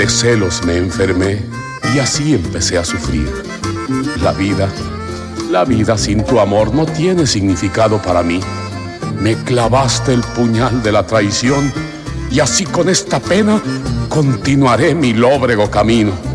celos me enfermé y así empecé a sufrir. La vida sin tu amor no tiene significado para mí. Me clavaste el puñal de la traición y así con esta pena continuaré mi lóbrego camino.